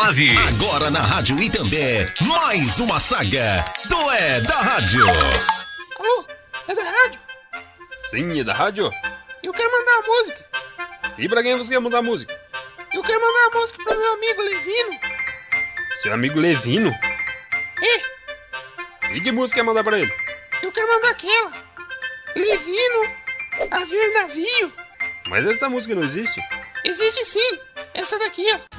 9. Agora na Rádio Itambé, mais uma saga do É da Rádio. Alô, é da rádio? Sim, é da rádio? Eu quero mandar uma música. E pra quem você quer mandar música? Eu quero mandar uma música pro meu amigo Levino. Seu amigo Levino? E que música quer mandar pra ele? Eu quero mandar aquela. Levino, a ver navio. Mas essa música não existe. Existe sim, essa daqui, ó.